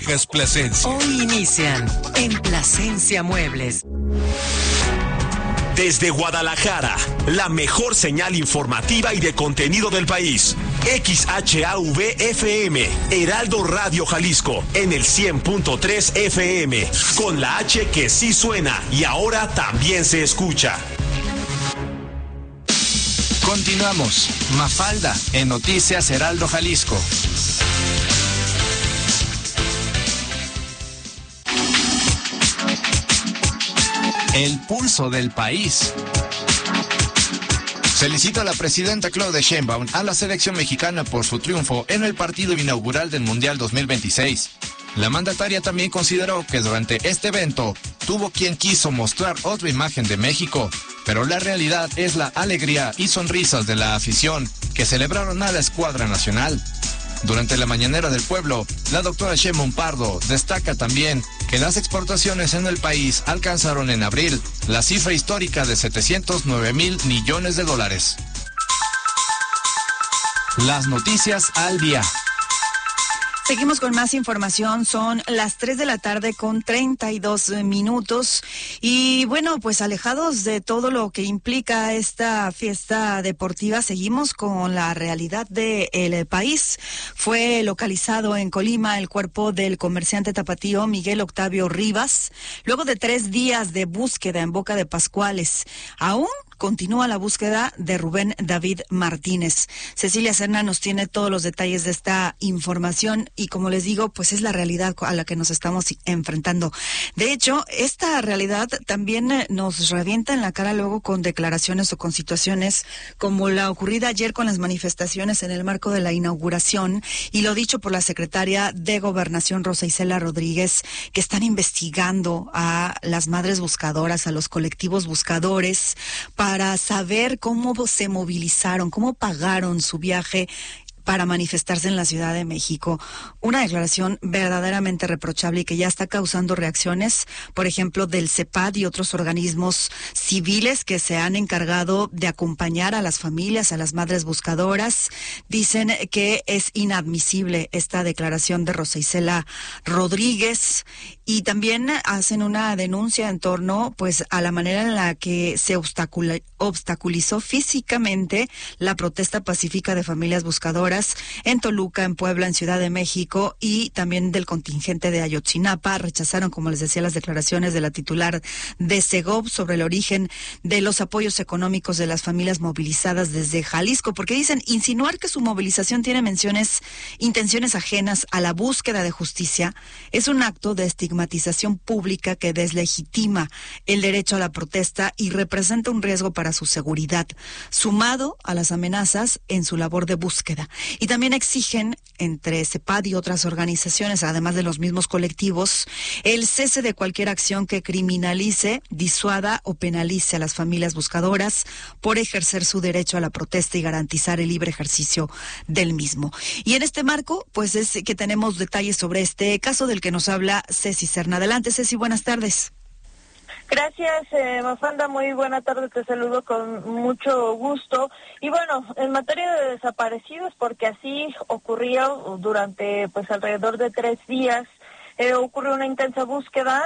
Texas, Plasencia. Hoy inician en Plasencia Muebles. Desde Guadalajara, la mejor señal informativa y de contenido del país. XHAV-FM, Heraldo Radio Jalisco, en el 100.3 FM, con la H que sí suena y ahora también se escucha. Continuamos. Mafalda, en Noticias Heraldo Jalisco. El pulso del país. Felicita a la presidenta Claudia Sheinbaum a la selección mexicana por su triunfo en el partido inaugural del Mundial 2026. La mandataria también consideró que durante este evento tuvo quien quiso mostrar otra imagen de México, pero la realidad es la alegría y sonrisas de la afición que celebraron a la escuadra nacional. Durante la mañanera del pueblo, la doctora Sheinbaum Pardo destaca también que las exportaciones en el país alcanzaron en abril la cifra histórica de 709 mil millones de dólares. Las noticias al día. Seguimos con más información, son las 3 de la tarde con 32 minutos y bueno, pues alejados de todo lo que implica esta fiesta deportiva, seguimos con la realidad del país. Fue localizado en Colima el cuerpo del comerciante tapatío Miguel Octavio Rivas, luego de 3 días de búsqueda en Boca de Pascuales. Aún continúa la búsqueda de Rubén David Martínez. Cecilia Serna nos tiene todos los detalles de esta información y como les digo, pues es la realidad a la que nos estamos enfrentando. De hecho, esta realidad también nos revienta en la cara luego con declaraciones o con situaciones como la ocurrida ayer con las manifestaciones en el marco de la inauguración y lo dicho por la secretaria de Gobernación Rosa Isela Rodríguez, que están investigando a las madres buscadoras, a los colectivos buscadores, para saber cómo se movilizaron, cómo pagaron su viaje para manifestarse en la Ciudad de México. Una declaración verdaderamente reprochable y que ya está causando reacciones, por ejemplo, del CEPAD y otros organismos civiles que se han encargado de acompañar a las familias, a las madres buscadoras. Dicen que es inadmisible esta declaración de Rosa Isela Rodríguez y también hacen una denuncia en torno pues a la manera en la que se obstaculizó físicamente la protesta pacífica de familias buscadoras en Toluca, en Puebla, en Ciudad de México y también del contingente de Ayotzinapa. Rechazaron, como les decía, las declaraciones de la titular de Segov sobre el origen de los apoyos económicos de las familias movilizadas desde Jalisco, porque dicen insinuar que su movilización tiene intenciones ajenas a la búsqueda de justicia es un acto de estigmatización pública que deslegitima el derecho a la protesta y representa un riesgo para su seguridad, sumado a las amenazas en su labor de búsqueda. Y también exigen, entre CEPAD y otras organizaciones, además de los mismos colectivos, el cese de cualquier acción que criminalice, disuada o penalice a las familias buscadoras por ejercer su derecho a la protesta y garantizar el libre ejercicio del mismo. Y en este marco, pues es que tenemos detalles sobre este caso del que nos habla Ceci Serna. Adelante, Ceci, buenas tardes. Gracias, Mafalda, muy buena tarde, te saludo con mucho gusto. Y bueno, en materia de desaparecidos, porque así ocurrió durante pues alrededor de 3 días, ocurrió una intensa búsqueda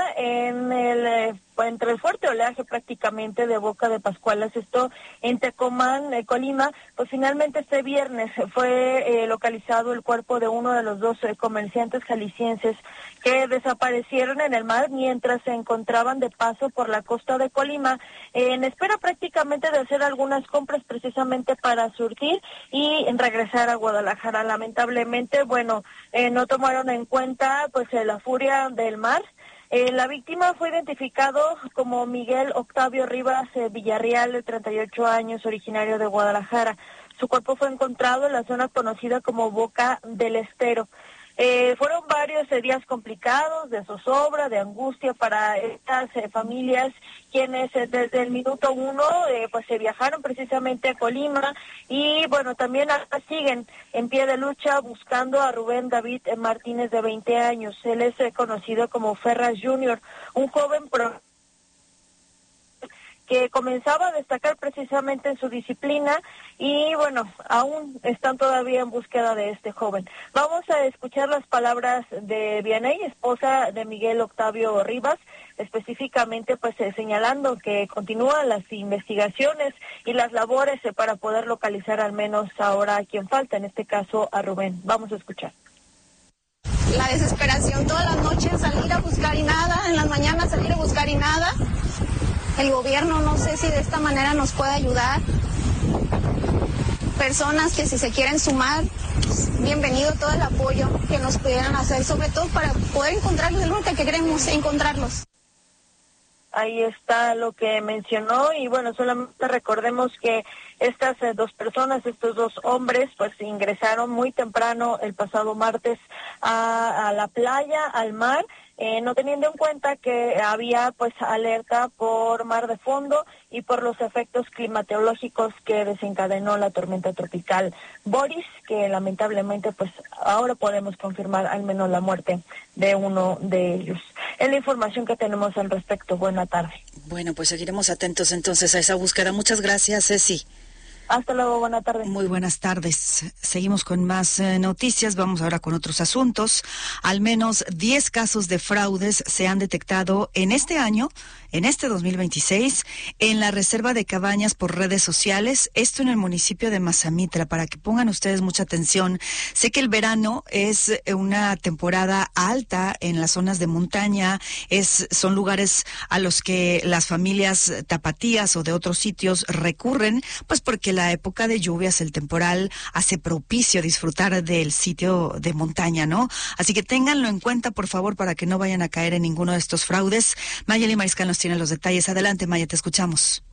entre el fuerte oleaje prácticamente de Boca de Pascuales, esto en Tecomán, Colima. Pues finalmente este viernes fue localizado el cuerpo de uno de los 2 comerciantes jaliscienses que desaparecieron en el mar mientras se encontraban de paso por la costa de Colima, en espera prácticamente de hacer algunas compras precisamente para surtir y regresar a Guadalajara. Lamentablemente, bueno, no tomaron en cuenta pues la furia del mar. La víctima fue identificado como Miguel Octavio Rivas Villarreal, de 38 años, originario de Guadalajara. Su cuerpo fue encontrado en la zona conocida como Boca del Estero. Fueron varios días complicados, de zozobra, de angustia para estas familias, quienes desde el minuto 1 pues se viajaron precisamente a Colima y bueno, también siguen en pie de lucha buscando a Rubén David Martínez, de 20 años. Él es conocido como Ferras Jr., un joven que comenzaba a destacar precisamente en su disciplina y bueno, aún están todavía en búsqueda de este joven. Vamos a escuchar las palabras de Vianey, esposa de Miguel Octavio Rivas, específicamente pues señalando que continúan las investigaciones y las labores para poder localizar al menos ahora a quien falta, en este caso a Rubén. Vamos a escuchar. La desesperación todas las noches, salir a buscar y nada, en las mañanas salir a buscar y nada. El gobierno no sé si de esta manera nos puede ayudar. Personas que si se quieren sumar, bienvenido todo el apoyo que nos pudieran hacer, sobre todo para poder encontrarlos, lo que queremos, encontrarlos. Ahí está lo que mencionó y bueno, solamente recordemos que estas dos personas, estos dos hombres, pues ingresaron muy temprano el pasado martes a la playa, al mar, no teniendo en cuenta que había pues alerta por mar de fondo y por los efectos climatológicos que desencadenó la tormenta tropical Boris, que lamentablemente pues ahora podemos confirmar al menos la muerte de uno de ellos. Es la información que tenemos al respecto. Buena tarde. Bueno, pues seguiremos atentos entonces a esa búsqueda. Muchas gracias, Ceci. Hasta luego, buenas tardes. Muy buenas tardes. Seguimos con más noticias. Vamos ahora con otros asuntos. Al menos 10 casos de fraudes se han detectado en este año, en este 2026, en la reserva de cabañas por redes sociales. Esto en el municipio de Mazamitla, para que pongan ustedes mucha atención. Sé que el verano es una temporada alta en las zonas de montaña. Son lugares a los que las familias tapatías o de otros sitios recurren, pues porque la época de lluvias, el temporal, hace propicio disfrutar del sitio de montaña, ¿no? Así que ténganlo en cuenta, por favor, para que no vayan a caer en ninguno de estos fraudes. Mayeli Mariscal nos tiene los detalles. Adelante, Maya, te escuchamos.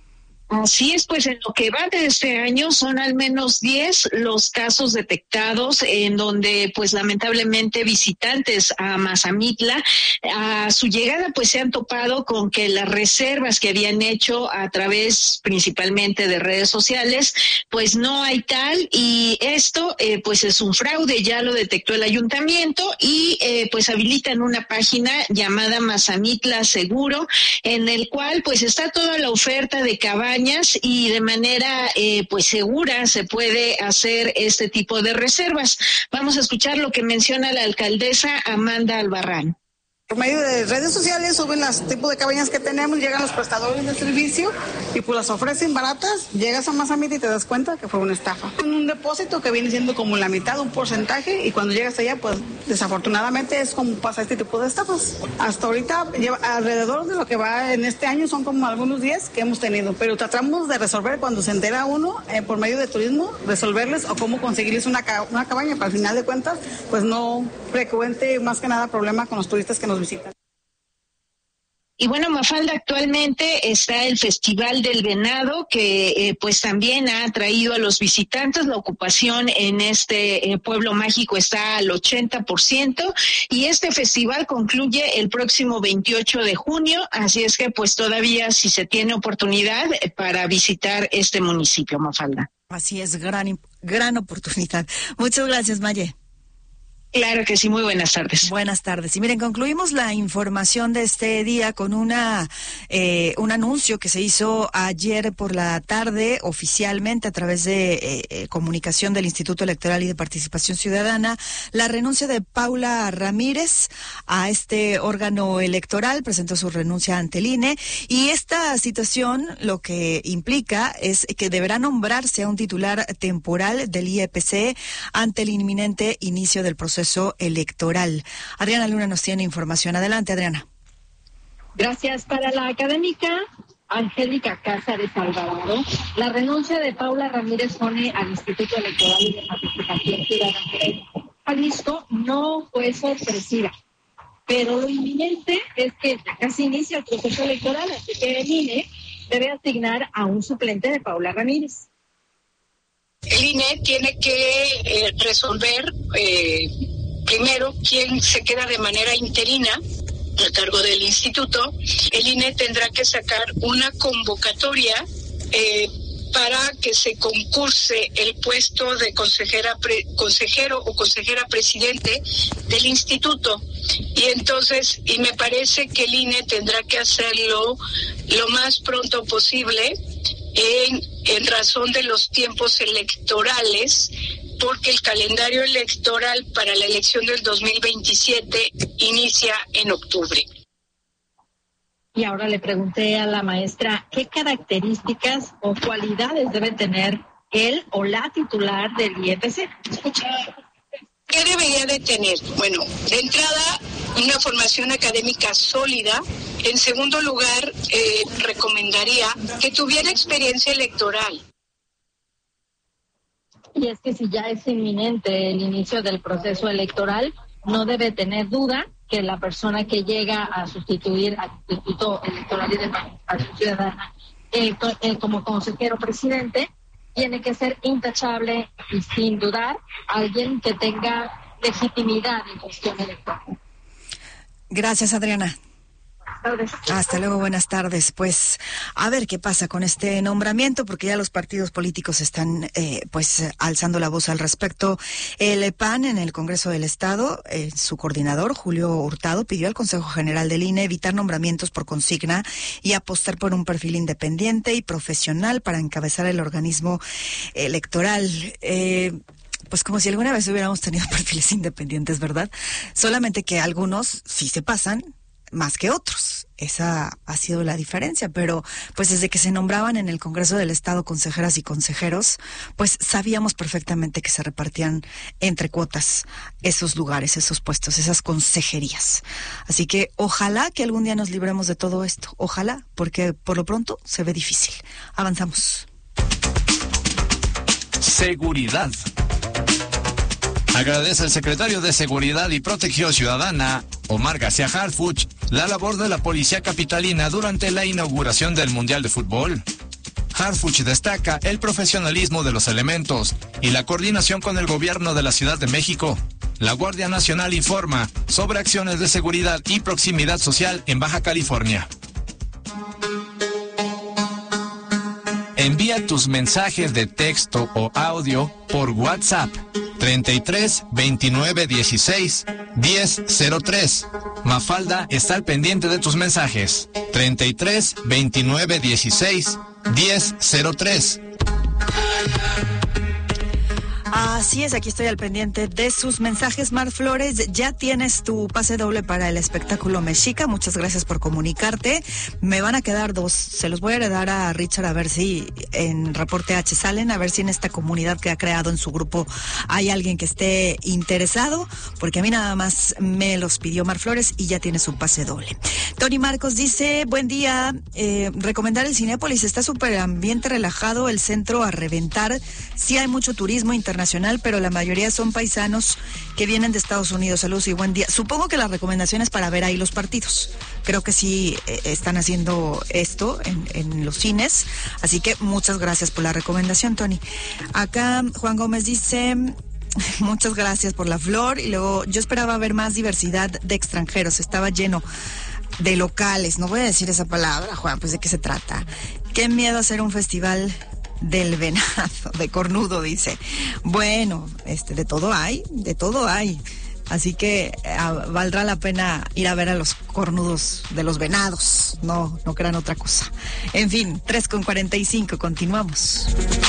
Así es, pues en lo que va de este año son al menos 10 los casos detectados en donde pues lamentablemente visitantes a Mazamitla a su llegada pues se han topado con que las reservas que habían hecho a través principalmente de redes sociales pues no hay tal, y esto pues es un fraude, ya lo detectó el ayuntamiento y pues habilitan una página llamada Mazamitla Seguro, en el cual pues está toda la oferta de cabañas y de manera pues segura se puede hacer este tipo de reservas. Vamos a escuchar lo que menciona la alcaldesa Amanda Albarrán. Por medio de redes sociales suben los tipos de cabañas que tenemos, llegan los prestadores de servicio y pues las ofrecen baratas. Llegas a Mazamitla y te das cuenta que fue una estafa. Un depósito que viene siendo como la mitad, un porcentaje, y cuando llegas allá pues desafortunadamente es como pasa este tipo de estafas. Hasta ahorita alrededor de lo que va en este año son como algunos días que hemos tenido, pero tratamos de resolver cuando se entera uno por medio de turismo, resolverles o cómo conseguirles una cabaña, para al final de cuentas pues no frecuente más que nada problema con los turistas que nos visitan. Y bueno, Mafalda, actualmente está el Festival del Venado, que pues también ha atraído a los visitantes. La ocupación en este pueblo mágico está al 80%, y este festival concluye el próximo 28 de junio, así es que pues todavía si se tiene oportunidad para visitar este municipio, Mafalda. Así es, gran oportunidad. Muchas gracias, Maye. Claro que sí, muy buenas tardes. Buenas tardes. Y miren, concluimos la información de este día con un anuncio que se hizo ayer por la tarde oficialmente a través de comunicación del Instituto Electoral y de Participación Ciudadana, la renuncia de Paula Ramírez a este órgano electoral. Presentó su renuncia ante el INE, y esta situación lo que implica es que deberá nombrarse a un titular temporal del IEPC ante el inminente inicio del proceso electoral. Adriana Luna nos tiene información. Adelante, Adriana. Gracias. Para la académica Angélica Cázares Alvarado, la renuncia de Paula Ramírez pone al Instituto Electoral y de Participación Ciudadana de Jalisco no fue sorpresiva, pero lo inminente es que ya casi inicia el proceso electoral, así que el INE debe asignar a un suplente de Paula Ramírez. El INE tiene que resolver primero quién se queda de manera interina a cargo del instituto. El INE tendrá que sacar una convocatoria para que se concurse el puesto de consejero o consejera presidente del instituto. y entonces, y me parece que el INE tendrá que hacerlo lo más pronto posible en razón de los tiempos electorales, porque el calendario electoral para la elección del 2027 inicia en octubre. Y ahora le pregunté a la maestra qué características o cualidades debe tener él o la titular del IEPC. ¿Qué debería de tener? Bueno, de entrada, una formación académica sólida. En segundo lugar, recomendaría que tuviera experiencia electoral. Y es que si ya es inminente el inicio del proceso electoral, no debe tener duda que la persona que llega a sustituir al Instituto Electoral y de Participación Ciudadana como consejero presidente, tiene que ser intachable y sin dudar alguien que tenga legitimidad en cuestión electoral. Gracias, Adriana. Hasta luego, buenas tardes. Pues a ver qué pasa con este nombramiento, porque ya los partidos políticos están alzando la voz al respecto. El PAN en el Congreso del Estado, su coordinador, Julio Hurtado, pidió al Consejo General del INE evitar nombramientos por consigna y apostar por un perfil independiente y profesional para encabezar el organismo electoral. Pues como si alguna vez hubiéramos tenido perfiles independientes, ¿verdad? Solamente que algunos sí se pasan más que otros. Esa ha sido la diferencia, pero pues desde que se nombraban en el Congreso del Estado consejeras y consejeros, pues sabíamos perfectamente que se repartían entre cuotas esos lugares, esos puestos, esas consejerías. Así que ojalá que algún día nos libremos de todo esto, ojalá, porque por lo pronto se ve difícil. Avanzamos. Seguridad. Agradece el secretario de Seguridad y Protección Ciudadana, Omar García Harfuch, la labor de la policía capitalina durante la inauguración del Mundial de Fútbol. Harfuch destaca el profesionalismo de los elementos y la coordinación con el gobierno de la Ciudad de México. La Guardia Nacional informa sobre acciones de seguridad y proximidad social en Baja California. Envía tus mensajes de texto o audio por WhatsApp 33 29 16 10 03. Mafalda está al pendiente de tus mensajes. 33 29 16 10 03. Así es, aquí estoy al pendiente de sus mensajes. Mar Flores, ya tienes tu pase doble para el espectáculo Mexica. Muchas gracias por comunicarte. Me van a quedar 2. Se los voy a heredar a Richard a ver si en Reporte H salen, a ver si en esta comunidad que ha creado en su grupo hay alguien que esté interesado, porque a mí nada más me los pidió Mar Flores y ya tiene su pase doble. Tony Marcos dice, buen día, recomendar el Cinépolis, está súper ambiente relajado, el centro a reventar, sí hay mucho turismo internacional, pero la mayoría son paisanos que vienen de Estados Unidos. Saludos y buen día. Supongo que la recomendación es para ver ahí los partidos. Creo que sí están haciendo esto en los cines. Así que muchas gracias por la recomendación, Tony. Acá Juan Gómez dice, muchas gracias por la flor. Y luego, yo esperaba ver más diversidad de extranjeros. Estaba lleno de locales. No voy a decir esa palabra, Juan, pues ¿de qué se trata? Qué miedo hacer un festival del venado, de cornudo, dice. Bueno, de todo hay. Así que valdrá la pena ir a ver a los cornudos de los venados. No crean otra cosa. En fin, 3:45, continuamos.